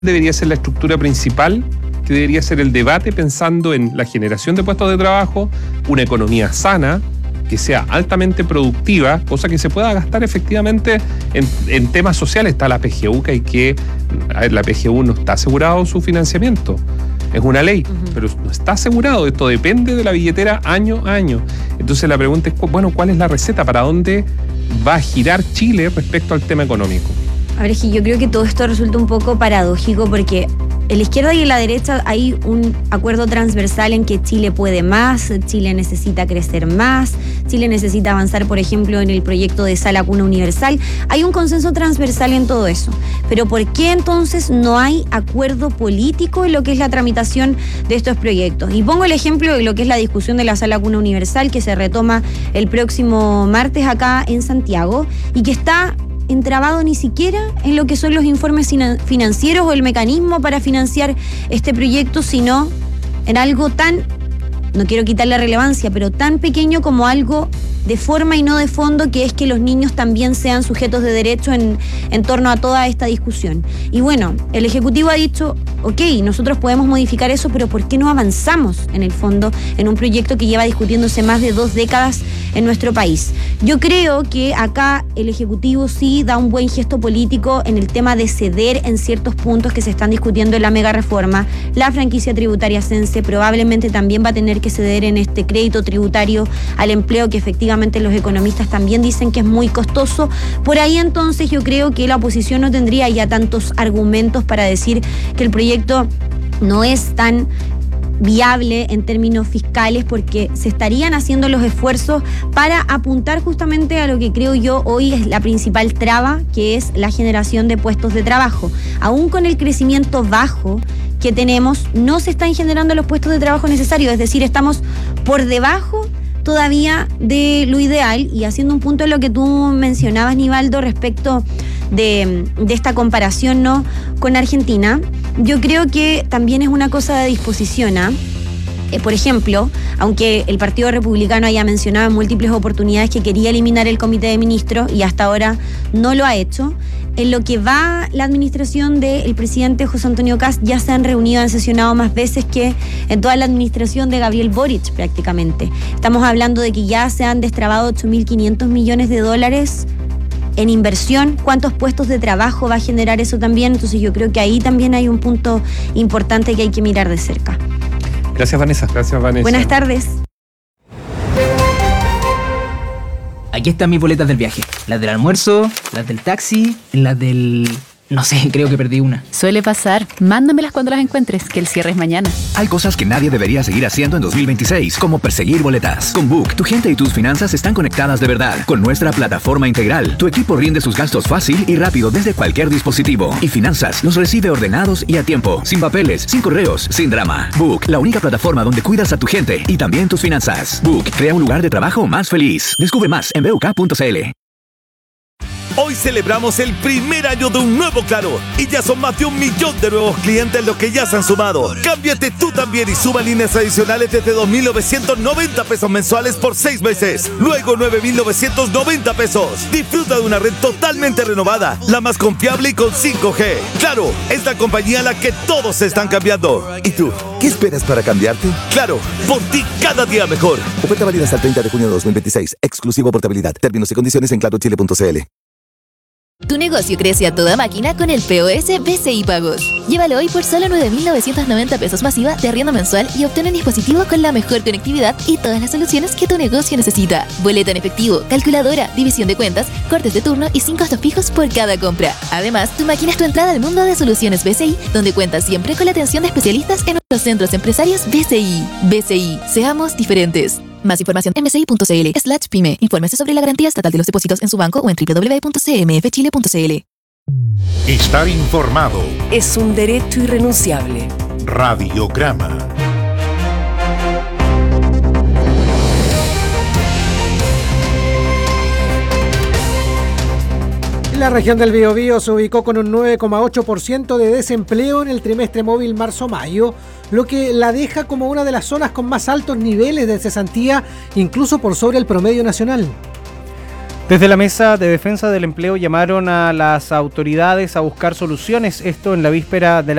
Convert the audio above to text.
debería ser la estructura principal, que debería ser el debate pensando en la generación de puestos de trabajo, una economía sana, que sea altamente productiva, cosa que se pueda gastar efectivamente en temas sociales. Está la PGU, la PGU no está asegurado su financiamiento. Es una ley, pero no está asegurado. Esto depende de la billetera año a año. Entonces la pregunta es, ¿cuál es la receta? ¿Para dónde va a girar Chile respecto al tema económico? A ver, es que yo creo que todo esto resulta un poco paradójico porque en la izquierda y en la derecha hay un acuerdo transversal en que Chile puede más, Chile necesita crecer más, Chile necesita avanzar, por ejemplo, en el proyecto de sala cuna universal. Hay un consenso transversal en todo eso. Pero ¿por qué entonces no hay acuerdo político en lo que es la tramitación de estos proyectos? Y pongo el ejemplo de lo que es la discusión de la sala cuna universal que se retoma el próximo martes acá en Santiago y que está entrabado ni siquiera en lo que son los informes financieros o el mecanismo para financiar este proyecto, sino en algo tan, no quiero quitarle relevancia, pero tan pequeño como algo de forma y no de fondo, que es que los niños también sean sujetos de derecho en torno a toda esta discusión. Y bueno, el Ejecutivo ha dicho, ok, nosotros podemos modificar eso, pero ¿por qué no avanzamos en el fondo en un proyecto que lleva discutiéndose más de 2 décadas en nuestro país? Yo creo que acá el Ejecutivo sí da un buen gesto político en el tema de ceder en ciertos puntos que se están discutiendo en la mega reforma. La franquicia tributaria CENSE probablemente también va a tener que ceder en este crédito tributario al empleo, que efectivamente los economistas también dicen que es muy costoso. Por ahí entonces yo creo que la oposición no tendría ya tantos argumentos para decir que el proyecto no es tan viable en términos fiscales, porque se estarían haciendo los esfuerzos para apuntar justamente a lo que creo yo hoy es la principal traba, que es la generación de puestos de trabajo. Aún con el crecimiento bajo que tenemos, no se están generando los puestos de trabajo necesarios, es decir, estamos por debajo todavía de lo ideal. Y haciendo un punto en lo que tú mencionabas, Nivaldo, respecto de esta comparación, ¿no?, con Argentina, yo creo que también es una cosa de disposición, por ejemplo, aunque el Partido Republicano haya mencionado en múltiples oportunidades que quería eliminar el Comité de Ministros y hasta ahora no lo ha hecho, en lo que va la administración del presidente José Antonio Kast ya se han reunido, han sesionado más veces que en toda la administración de Gabriel Boric prácticamente. Estamos hablando de que ya se han destrabado 8.500 millones de dólares en inversión. ¿Cuántos puestos de trabajo va a generar eso también? Entonces yo creo que ahí también hay un punto importante que hay que mirar de cerca. Gracias, Vanessa. Buenas tardes. Aquí están mis boletas del viaje. Las del almuerzo, las del taxi, las del... no sé, creo que perdí una. Suele pasar. Mándamelas cuando las encuentres, que el cierre es mañana. Hay cosas que nadie debería seguir haciendo en 2026, como perseguir boletas. Con Book, tu gente y tus finanzas están conectadas de verdad. Con nuestra plataforma integral, tu equipo rinde sus gastos fácil y rápido desde cualquier dispositivo. Y finanzas los recibe ordenados y a tiempo, sin papeles, sin correos, sin drama. Book, la única plataforma donde cuidas a tu gente y también tus finanzas. Book, crea un lugar de trabajo más feliz. Descubre más en buk.cl. Hoy celebramos el primer año de un nuevo Claro y ya son más de 1 millón de nuevos clientes los que ya se han sumado. Cámbiate tú también y suma líneas adicionales desde 2.990 pesos mensuales por 6 meses. Luego 9.990 pesos. Disfruta de una red totalmente renovada, la más confiable y con 5G. Claro, es la compañía a la que todos se están cambiando. ¿Y tú? ¿Qué esperas para cambiarte? Claro, por ti cada día mejor. Oferta válida hasta el 30 de junio de 2026. Exclusivo portabilidad. Términos y condiciones en clarochile.cl. Tu negocio crece a toda máquina con el POS BCI Pagos. Llévalo hoy por solo 9.990 pesos masiva de arriendo mensual y obtén un dispositivo con la mejor conectividad y todas las soluciones que tu negocio necesita. Boleta en efectivo, calculadora, división de cuentas, cortes de turno y 5 costos fijos por cada compra. Además, tu máquina es tu entrada al mundo de soluciones BCI, donde cuentas siempre con la atención de especialistas en nuestros centros empresarios BCI. BCI, seamos diferentes. Más información en bci.cl/pyme. Infórmese sobre la garantía estatal de los depósitos en su banco o en www.cmfchile.cl. Estar informado es un derecho irrenunciable. Radiograma. La región del Biobío se ubicó con un 9,8% de desempleo en el trimestre móvil marzo-mayo, lo que la deja como una de las zonas con más altos niveles de cesantía, incluso por sobre el promedio nacional. Desde la Mesa de Defensa del Empleo llamaron a las autoridades a buscar soluciones, esto en la víspera de la